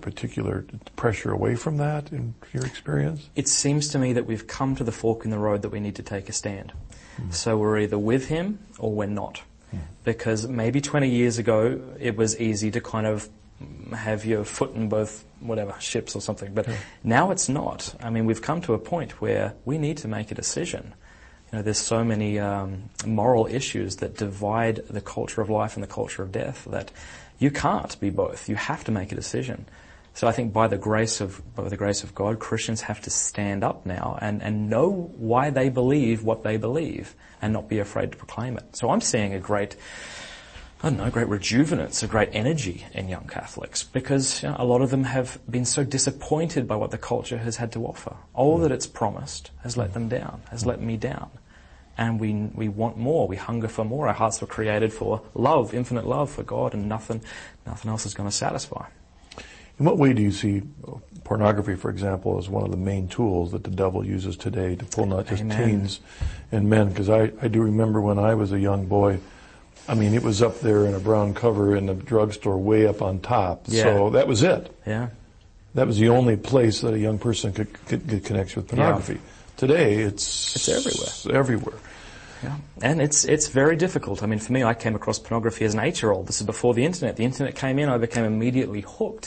particular pressure away from that in your experience? It seems to me that we've come to the fork in the road that we need to take a stand. So we're either with him or we're not. Because maybe 20 years ago it was easy to kind of have your foot in both ships or something. But now it's not. I mean, we've come to a point where we need to make a decision. You know, there's so many moral issues that divide the culture of life and the culture of death that you can't be both. You have to make a decision. So I think by the grace of God, Christians have to stand up now and know why they believe what they believe and not be afraid to proclaim it. So I'm seeing a great rejuvenance, a great energy in young Catholics because a lot of them have been so disappointed by what the culture has had to offer. All that it's promised has let them down, has let me down. And we want more. We hunger for more. Our hearts were created for love, infinite love for God, and nothing else is going to satisfy. In what way do you see pornography, for example, as one of the main tools that the devil uses today to pull not just teens and men? Because I do remember when I was a young boy, I mean, it was up there in a brown cover in the drugstore way up on top. Yeah. So that was it. Yeah. That was the only place that a young person could get connection with pornography. Yeah. Today, it's everywhere. Yeah. And it's very difficult. I mean, for me, I came across pornography as an 8-year-old. This is before the internet. The internet came in, I became immediately hooked.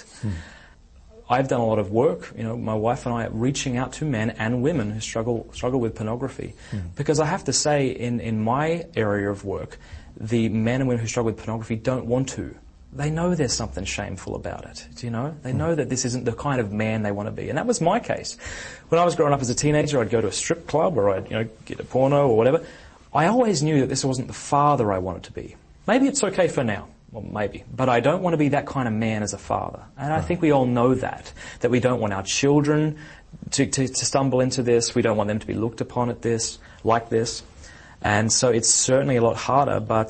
I've done a lot of work, my wife and I, reaching out to men and women who struggle with pornography. Because I have to say, in my area of work, the men and women who struggle with pornography don't want to. They know there's something shameful about it, do you know? They know that this isn't the kind of man they want to be. And that was my case. When I was growing up as a teenager, I'd go to a strip club or I'd, get a porno or whatever. I always knew that this wasn't the father I wanted to be. Maybe it's okay for now. Well, maybe. But I don't want to be that kind of man as a father. And I think we all know that we don't want our children to stumble into this. We don't want them to be looked upon at this, like this. And so it's certainly a lot harder, but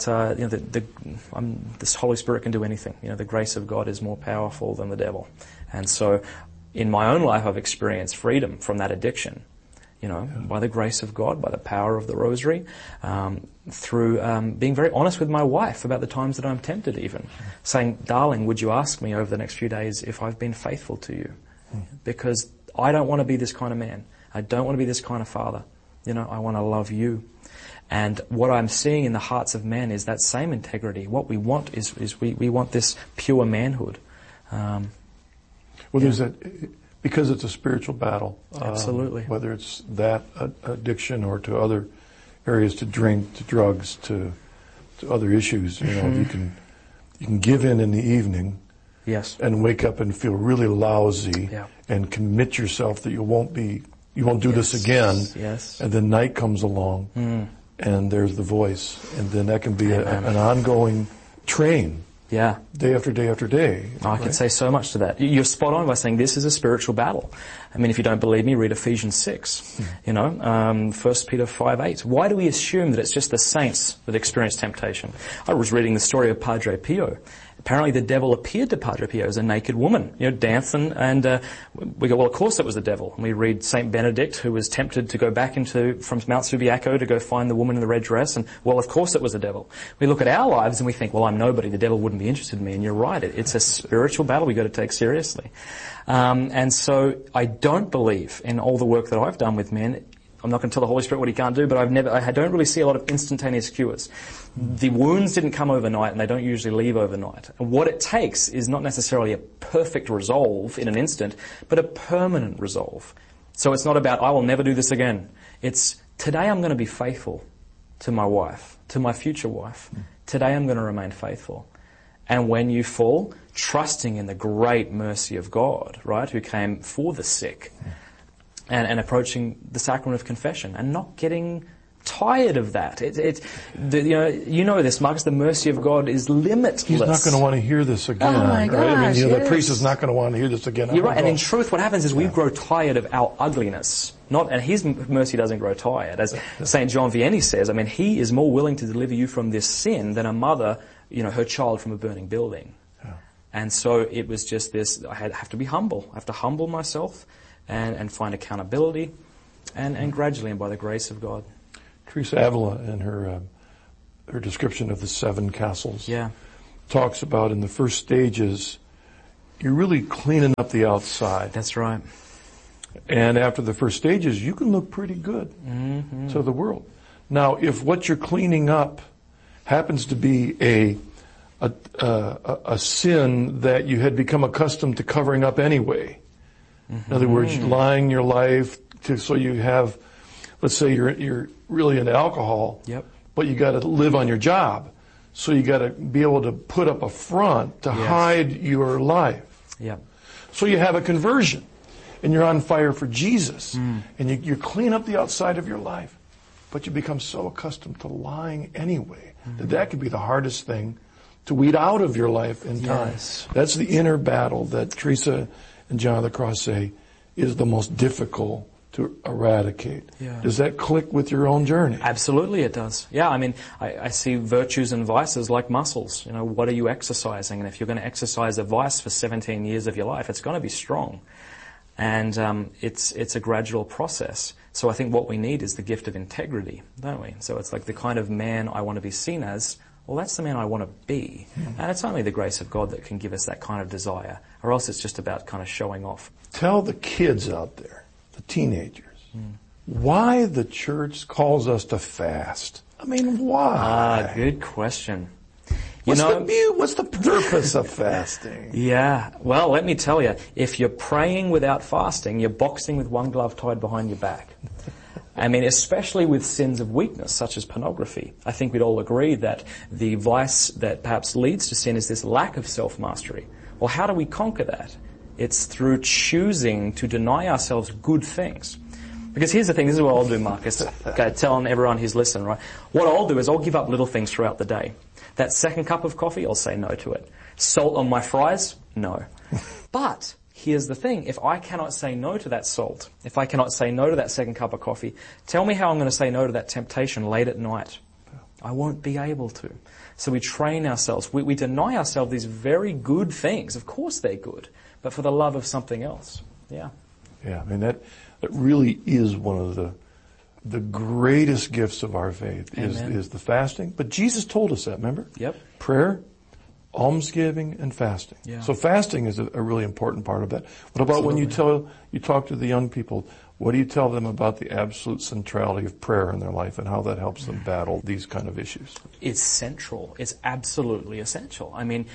this Holy Spirit can do anything. The grace of God is more powerful than the devil. And so in my own life, I've experienced freedom from that addiction, by the grace of God, by the power of the rosary, through being very honest with my wife about the times that I'm tempted even. Saying, darling, would you ask me over the next few days if I've been faithful to you? Because I don't want to be this kind of man. I don't want to be this kind of father. I want to love you. And what I'm seeing in the hearts of men is that same integrity. What we want is we want this pure manhood. There's that, because it's a spiritual battle. Absolutely. Whether it's that addiction or to other areas, to drink, to drugs, to other issues. You can give in the evening. Yes. And wake up and feel really lousy. Yeah. And commit yourself that you won't do this again. Yes. And then night comes along. And there's the voice, and then that can be an ongoing train. Yeah. Day after day after day. I can say so much to that. You're spot on by saying this is a spiritual battle. I mean, if you don't believe me, read Ephesians 6. 1 Peter 5:8. Why do we assume that it's just the saints that experience temptation? I was reading the story of Padre Pio. Apparently the devil appeared to Padre Pio as a naked woman, dancing, and we go, well, of course it was the devil. And we read Saint Benedict, who was tempted to go back from Mount Subiaco to go find the woman in the red dress, and, well, of course it was the devil. We look at our lives and we think, well, I'm nobody, the devil wouldn't be interested in me, and you're right, it's a spiritual battle we've got to take seriously. And so I don't believe in all the work that I've done with men. I'm not going to tell the Holy Spirit what he can't do, but I don't really see a lot of instantaneous cures. The wounds didn't come overnight, and they don't usually leave overnight. And what it takes is not necessarily a perfect resolve in an instant, but a permanent resolve. So it's not about, I will never do this again. It's, today I'm going to be faithful to my wife, to my future wife. Today I'm going to remain faithful. And when you fall, trusting in the great mercy of God, right, who came for the sick, and approaching the sacrament of confession and not getting tired of that. You know this, Marcus, the mercy of God is limitless. He's not going to want to hear this again. Oh my gosh, right? yes. The priest is not going to want to hear this again. You're right, and in truth what happens is we grow tired of our ugliness. And his mercy doesn't grow tired. As St. John Vianney says, I mean, he is more willing to deliver you from this sin than a mother, her child from a burning building. Yeah. And so it was just this, I have to be humble. I have to humble myself and find accountability, and gradually, and by the grace of God. Teresa Avila, in her description of the 7 castles, yeah, talks about in the first stages, you're really cleaning up the outside. That's right. And after the first stages, you can look pretty good to the world. Now, if what you're cleaning up happens to be a sin that you had become accustomed to covering up anyway, in other words, lying your life so you have, let's say you're really into alcohol, but you got to live on your job, so you got to be able to put up a front to hide your life. So you have a conversion, and you're on fire for Jesus, and you clean up the outside of your life, but you become so accustomed to lying anyway that could be the hardest thing to weed out of your life in time. That's the inner battle that Teresa and John of the Cross say is the most difficult to eradicate. Does that click with your own journey? Absolutely it does. Yeah, I mean, I see virtues and vices like muscles. You know, what are you exercising? And if you're going to exercise a vice for 17 years of your life, it's going to be strong. And it's a gradual process. So I think what we need is the gift of integrity, don't we? So it's like the kind of man I want to be seen as, well, that's the man I want to be. And it's only the grace of God that can give us that kind of desire, or else it's just about kind of showing off. Tell the kids out there, the teenagers, why the church calls us to fast. I mean, why? Good question. What's the purpose of fasting? Yeah, well, let me tell you, if you're praying without fasting, you're boxing with one glove tied behind your back. I mean, especially with sins of weakness, such as pornography. I think we'd all agree that the vice that perhaps leads to sin is this lack of self-mastery. Well, how do we conquer that? It's through choosing to deny ourselves good things. Because here's the thing, this is what I'll do, Marcus. Okay, telling everyone who's listening, right? What I'll do is I'll give up little things throughout the day. That second cup of coffee, I'll say no to it. Salt on my fries? No. But here's the thing, if I cannot say no to that salt, if I cannot say no to that second cup of coffee, tell me how I'm going to say no to that temptation late at night. I won't be able to. So we train ourselves. We deny ourselves these very good things. Of course they're good, but for the love of something else. Yeah. Yeah, I mean, that really is one of the greatest gifts of our faith is the fasting. But Jesus told us that, remember? Prayer, almsgiving, and fasting. So fasting is a really important part of that. What about when you talk to the young people, what do you tell them about the absolute centrality of prayer in their life and how that helps them battle these kind of issues? It's central. It's absolutely essential. I mean,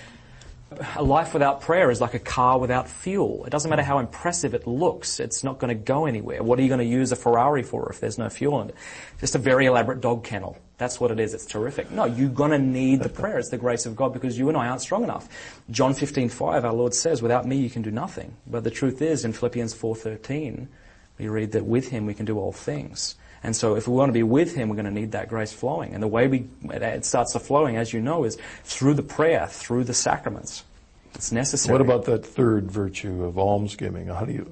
a life without prayer is like a car without fuel. It doesn't matter how impressive it looks. It's not going to go anywhere. What are you going to use a Ferrari for if there's no fuel in it? Just a very elaborate dog kennel. That's what it is. It's terrific. No, you're going to need the prayer. It's the grace of God because you and I aren't strong enough. John 15:5, our Lord says, without me you can do nothing. But the truth is, in Philippians 4:13, we read that with Him we can do all things. And so if we want to be with Him, we're going to need that grace flowing. And the way it starts to flowing, as you know, is through the prayer, through the sacraments. It's necessary. What about that third virtue of almsgiving? How do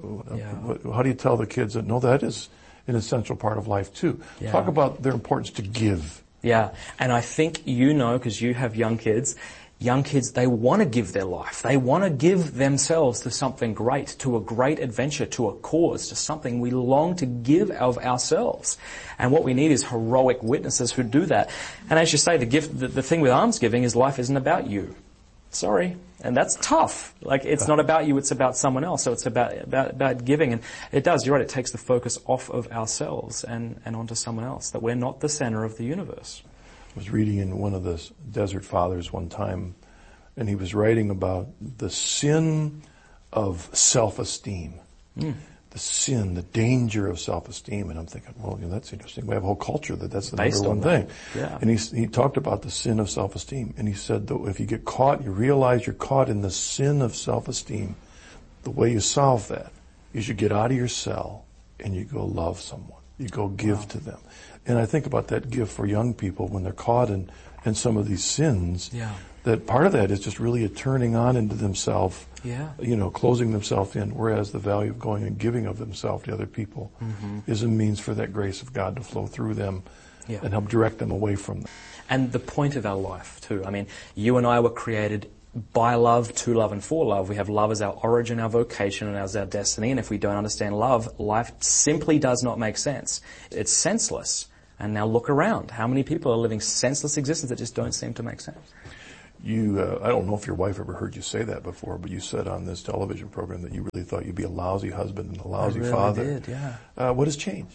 you tell the kids that, no, that is an essential part of life too? Talk about their importance to give. Yeah, and I think you know, because you have young kids, they want to give their life. They want to give themselves to something great, to a great adventure, to a cause, to something we long to give of ourselves. And what we need is heroic witnesses who do that. And as you say, the thing with almsgiving is life isn't about you. Sorry. And that's tough. Like, it's not about you, it's about someone else. So it's about giving. And it does, you're right, it takes the focus off of ourselves and onto someone else, that we're not the center of the universe. I was reading in one of the Desert Fathers one time, and he was writing about the sin of self-esteem. The sin, the danger of self-esteem. And I'm thinking, well, that's interesting. We have a whole culture that's the Based number one on thing. Yeah. And he talked about the sin of self-esteem. And he said that if you get caught, you realize you're caught in the sin of self-esteem, the way you solve that is you get out of your cell and you go love someone. You go give to them. And I think about that gift for young people when they're caught in some of these sins. That part of that is just really a turning on into themselves, closing themselves in, whereas the value of going and giving of themselves to other people is a means for that grace of God to flow through them and help direct them away from them. And the point of our life, too. I mean, you and I were created by love, to love, and for love. We have love as our origin, our vocation, and as our destiny. And if we don't understand love, life simply does not make sense. It's senseless. And now look around. How many people are living senseless existences that just don't seem to make sense? I don't know if your wife ever heard you say that before, but you said on this television program that you really thought you'd be a lousy husband and a lousy father. I really did, yeah. What has changed?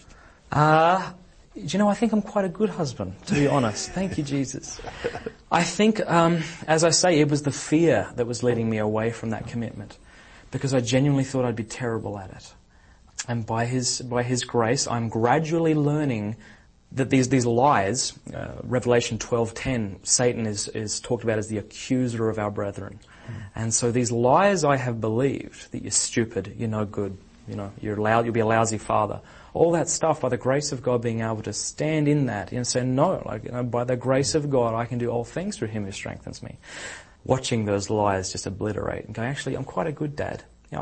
I think I'm quite a good husband, to be honest. Thank you, Jesus. I think, as I say, it was the fear that was leading me away from that commitment, because I genuinely thought I'd be terrible at it. And by His grace, I'm gradually learning that these lies, Revelation 12:10, Satan is talked about as the accuser of our brethren. And so these lies I have believed, that you're stupid, you're no good, you'll be a lousy father. All that stuff, by the grace of God, being able to stand in that and say, no, by the grace of God, I can do all things through Him who strengthens me. Watching those lies just obliterate and going, actually, I'm quite a good dad.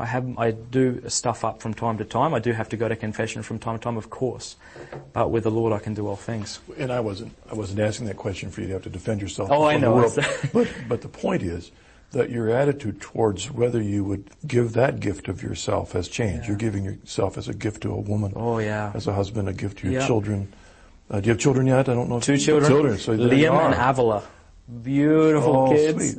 I do stuff up from time to time. I do have to go to confession from time to time, of course. But with the Lord, I can do all things. And I wasn't asking that question for you to have to defend yourself. Oh, I know. But the point is that your attitude towards whether you would give that gift of yourself has changed. Yeah. You're giving yourself as a gift to a woman. Oh, yeah. As a husband, a gift to your children. Do you have children yet? I don't know. 2 children. So Liam and Avila. Beautiful kids.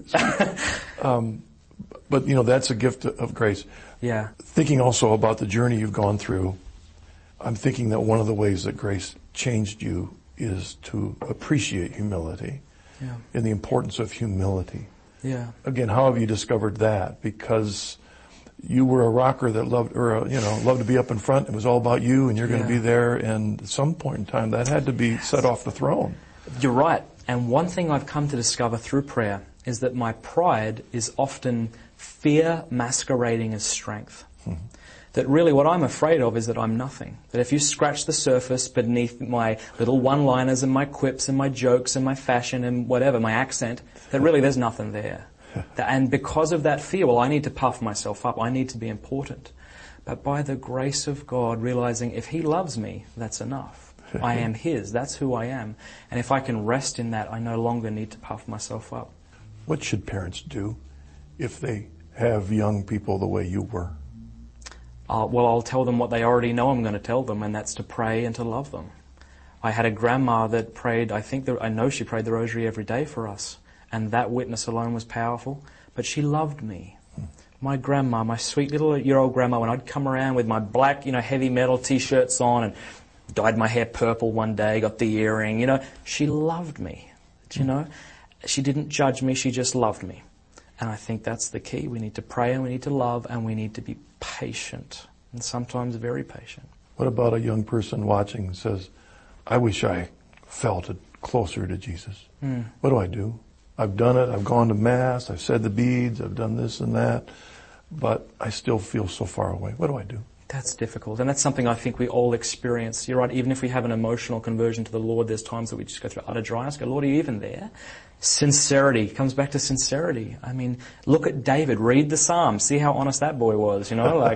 Sweet. But, that's a gift of grace. Yeah. Thinking also about the journey you've gone through, I'm thinking that one of the ways that grace changed you is to appreciate humility and the importance of humility. Yeah. Again, how have you discovered that? Because you were a rocker that loved to be up in front. It was all about you, and you're going to be there. And at some point in time, that had to be set off the throne. You're right. And one thing I've come to discover through prayer is that my pride is often fear masquerading as strength. Mm-hmm. That really what I'm afraid of is that I'm nothing. That if you scratch the surface beneath my little one-liners and my quips and my jokes and my fashion and whatever, my accent, that really there's nothing there. And because of that fear, I need to puff myself up. I need to be important. But by the grace of God, realizing if He loves me, that's enough. I am His. That's who I am. And if I can rest in that, I no longer need to puff myself up. What should parents do if they have young people the way you were? I'll tell them what they already know I'm going to tell them, and that's to pray and to love them. I had a grandma that prayed, I know she prayed the rosary every day for us, and that witness alone was powerful, but she loved me. My grandma, my sweet little year-old grandma, when I'd come around with my black, heavy metal t-shirts on and dyed my hair purple one day, got the earring, she loved me, She didn't judge me, she just loved me. And I think that's the key. We need to pray and we need to love and we need to be patient, and sometimes very patient. What about a young person watching and says, I wish I felt it closer to Jesus? What do I do? I've done it, I've gone to Mass, I've said the beads, I've done this and that, but I still feel so far away. What do I do? That's difficult, and that's something I think we all experience. You're right, even if we have an emotional conversion to the Lord, there's times that we just go through utter dryness, go, Lord, are you even there? Sincerity, comes back to sincerity. I mean, look at David, read the Psalms, see how honest that boy was,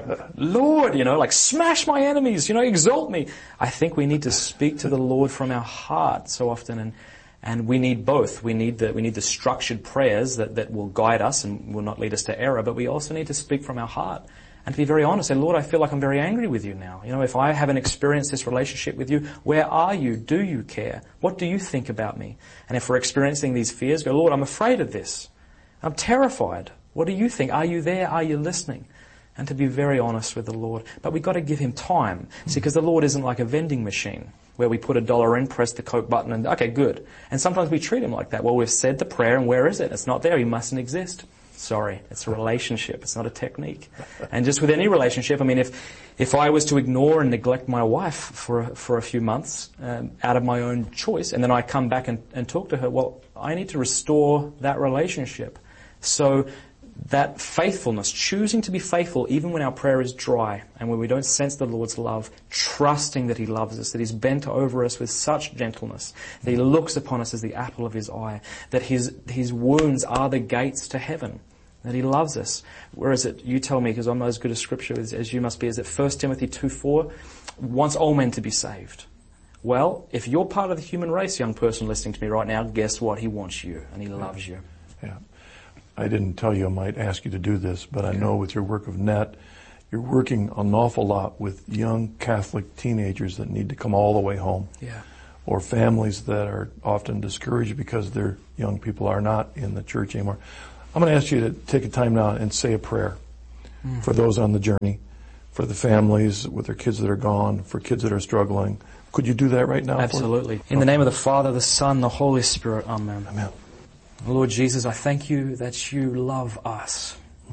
Lord, smash my enemies, exalt me. I think we need to speak to the Lord from our heart so often, and we need both. We need the structured prayers that will guide us and will not lead us to error, but we also need to speak from our heart. And to be very honest, say, Lord, I feel like I'm very angry with you now. If I haven't experienced this relationship with you, where are you? Do you care? What do you think about me? And if we're experiencing these fears, go, Lord, I'm afraid of this. I'm terrified. What do you think? Are you there? Are you listening? And to be very honest with the Lord. But we've got to give Him time. See, because the Lord isn't like a vending machine where we put $1 in, press the Coke button, and okay, good. And sometimes we treat Him like that. Well, we've said the prayer, and where is it? It's not there. He mustn't exist. Sorry, it's a relationship. It's not a technique. And just with any relationship, if I was to ignore and neglect my wife for a few months out of my own choice, and then I come back and talk to her, well, I need to restore that relationship. So that faithfulness, choosing to be faithful even when our prayer is dry and when we don't sense the Lord's love, trusting that He loves us, that He's bent over us with such gentleness, that He looks upon us as the apple of His eye, that His wounds are the gates to heaven, that He loves us. Where is it? You tell me, because I'm not as good as Scripture as you must be. Is it 1 Timothy 2:4? Wants all men to be saved. Well, if you're part of the human race, young person listening to me right now, guess what? He wants you and He loves you. Yeah. I didn't tell you I might ask you to do this, but I know with your work of NET, you're working an awful lot with young Catholic teenagers that need to come all the way home. Yeah. or families that are often discouraged because their young people are not in the church anymore. I'm going to ask you to take a time now and say a prayer for those on the journey, for the families with their kids that are gone, for kids that are struggling. Could you do that right now? Absolutely. In the name of the Father, the Son, the Holy Spirit. Amen. Amen. Lord Jesus, I thank you that you love us.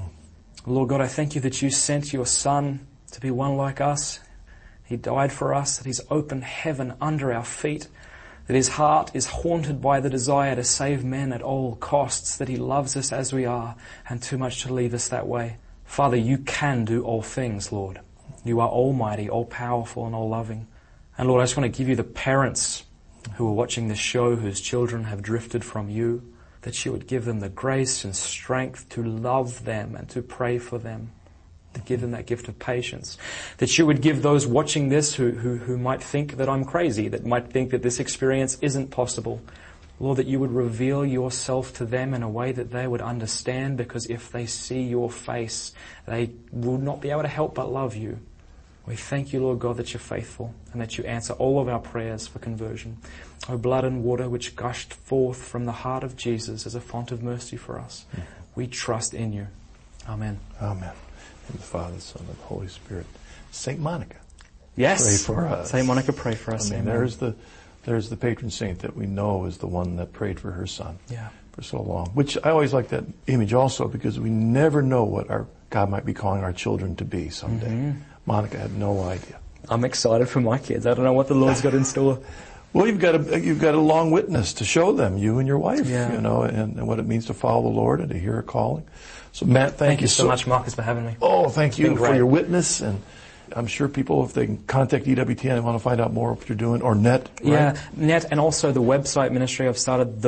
Lord God, I thank you that you sent your Son to be one like us. He died for us, that He's opened heaven under our feet, that His heart is haunted by the desire to save men at all costs, that He loves us as we are and too much to leave us that way. Father, you can do all things, Lord. You are almighty, all-powerful and all-loving. And Lord, I just want to give you the parents who are watching this show whose children have drifted from you, that you would give them the grace and strength to love them and to pray for them, to give them that gift of patience. That you would give those watching this who might think that I'm crazy, that might think that this experience isn't possible. Lord, that you would reveal yourself to them in a way that they would understand, because if they see your face, they will not be able to help but love you. We thank you, Lord God, that you're faithful and that you answer all of our prayers for conversion. O blood and water which gushed forth from the heart of Jesus as a font of mercy for us, we trust in you. Amen. Amen. In the Father, the Son, and the Holy Spirit. St. Monica. Yes. Pray for us. St. Monica, pray for us. I mean, there's the patron saint that we know is the one that prayed for her son for so long. Which I always like that image also, because we never know what our God might be calling our children to be someday. Mm-hmm. Monica had no idea. I'm excited for my kids. I don't know what the Lord's got in store. Well, you've got a long witness to show them, you and your wife, and what it means to follow the Lord and to hear a calling. So, Matt, thank you so much, Marcus, for having me. Oh, thank you for your witness. And I'm sure people, if they can contact EWTN and want to find out more what you're doing, or NET, right? Yeah, NET, and also the website ministry. I've started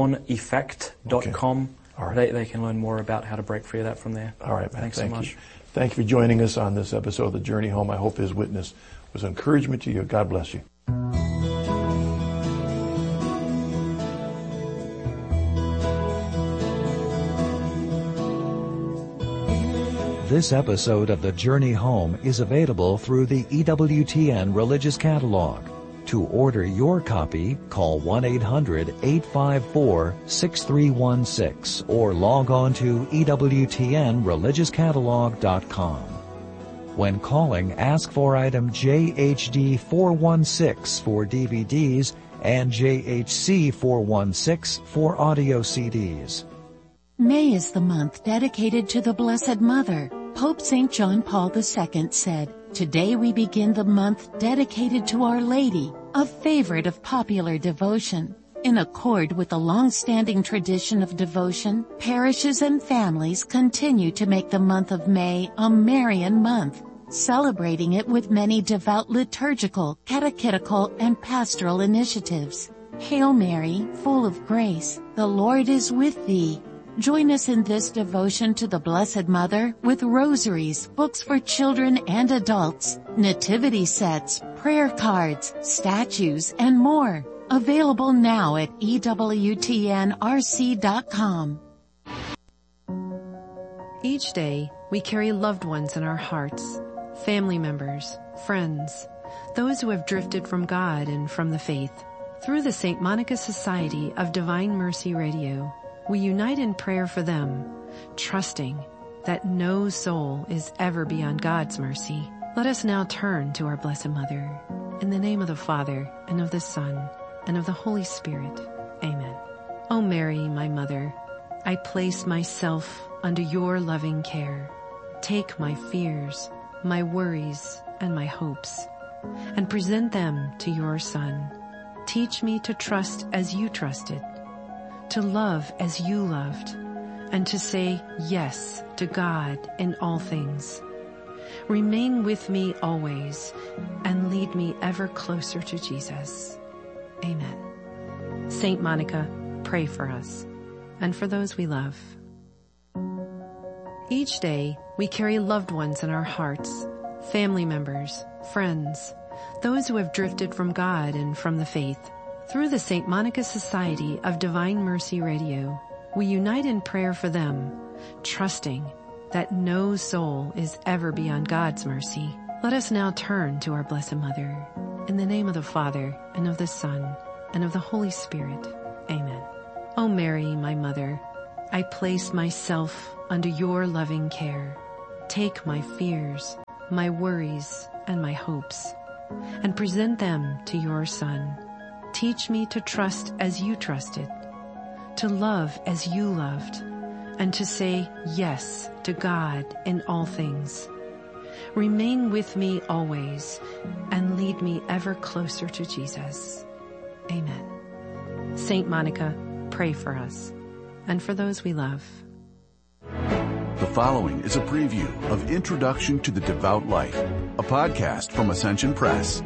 theporneffect.com. Okay. All right. They can learn more about how to break free of that from there. All right, Matt. Thanks so much. You. Thank you for joining us on this episode of The Journey Home. I hope his witness was encouragement to you. God bless you. This episode of The Journey Home is available through the EWTN Religious Catalog. To order your copy, call 1-800-854-6316 or log on to EWTNReligiousCatalog.com. When calling, ask for item JHD416 for DVDs and JHC416 for audio CDs. May is the month dedicated to the Blessed Mother. Pope St. John Paul II said, "Today we begin the month dedicated to Our Lady, a favorite of popular devotion." In accord with the long-standing tradition of devotion, parishes and families continue to make the month of May a Marian month, celebrating it with many devout liturgical, catechetical, and pastoral initiatives. Hail Mary, full of grace, the Lord is with thee. Join us in this devotion to the Blessed Mother with rosaries, books for children and adults, nativity sets, prayer cards, statues, and more. Available now at EWTNRC.com. Each day, we carry loved ones in our hearts, family members, friends, those who have drifted from God and from the faith. Through the St. Monica Society of Divine Mercy Radio, we unite in prayer for them, trusting that no soul is ever beyond God's mercy. Let us now turn to our Blessed Mother. In the name of the Father, and of the Son, and of the Holy Spirit. Amen. O Mary, my Mother, I place myself under your loving care. Take my fears, my worries, and my hopes, and present them to your Son. Teach me to trust as you trusted, to love as you loved, and to say yes to God in all things. Remain with me always, and lead me ever closer to Jesus. Amen. Saint Monica, pray for us, and for those we love. Each day, we carry loved ones in our hearts, family members, friends, those who have drifted from God and from the faith. Through the St. Monica Society of Divine Mercy Radio, we unite in prayer for them, trusting that no soul is ever beyond God's mercy. Let us now turn to our Blessed Mother. In the name of the Father, and of the Son, and of the Holy Spirit. Amen. O Mary, my mother, I place myself under your loving care. Take my fears, my worries, and my hopes, and present them to your Son. Teach me to trust as you trusted, to love as you loved, and to say yes to God in all things. Remain with me always, and lead me ever closer to Jesus. Amen. Saint Monica, pray for us, and for those we love. The following is a preview of Introduction to the Devout Life, a podcast from Ascension Press.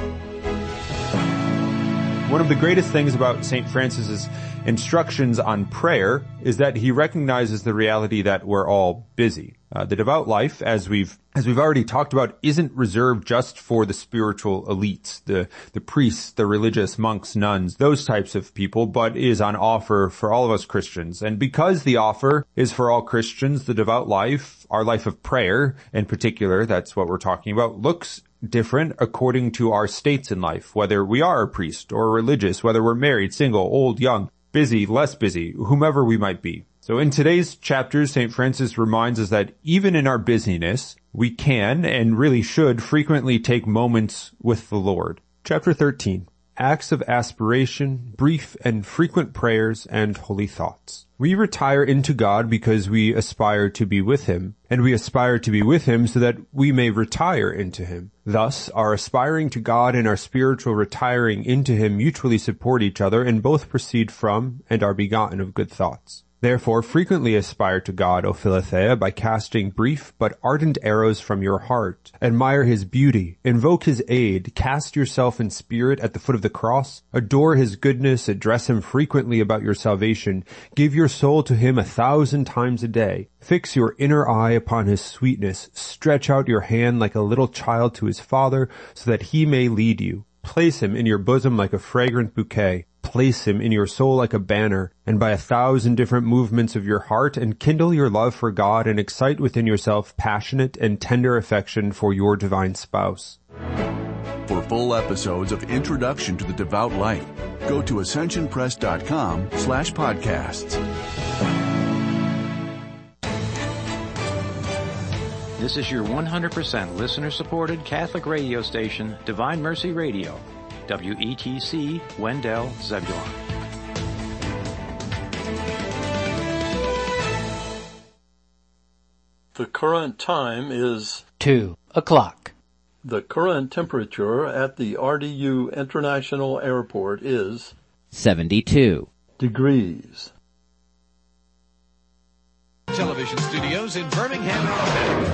One of the greatest things about St. Francis's instructions on prayer is that he recognizes the reality that we're all busy. The devout life, as we've already talked about, isn't reserved just for the spiritual elites, the priests, the religious monks, nuns, those types of people, but is on offer for all of us Christians. And because the offer is for all Christians, the devout life, our life of prayer in particular, that's what we're talking about, looks different according to our states in life, whether we are a priest or religious, whether we're married, single, old, young, busy, less busy, whomever we might be. So in today's chapters, St. Francis reminds us that even in our busyness, we can and really should frequently take moments with the Lord. Chapter 13, Acts of Aspiration, Brief and Frequent Prayers and Holy Thoughts. We retire into God because we aspire to be with Him, and we aspire to be with Him so that we may retire into Him. Thus, our aspiring to God and our spiritual retiring into Him mutually support each other and both proceed from and are begotten of good thoughts. Therefore, frequently aspire to God, O Philothea, by casting brief but ardent arrows from your heart. Admire His beauty, invoke His aid, cast yourself in spirit at the foot of the cross, adore His goodness, address Him frequently about your salvation, give your soul to Him 1,000 times a day, fix your inner eye upon His sweetness, stretch out your hand like a little child to His Father, so that He may lead you. Place Him in your bosom like a fragrant bouquet. Place Him in your soul like a banner, and by 1,000 different movements of your heart enkindle your love for God and excite within yourself passionate and tender affection for your divine spouse. For full episodes of Introduction to the Devout Life, go to ascensionpress.com/podcasts. This is your 100% listener-supported Catholic radio station, Divine Mercy Radio. WETC, Wendell, Zebulon. The current time is 2 o'clock. The current temperature at the RDU International Airport is 72 degrees. Television studios in Birmingham, Alabama.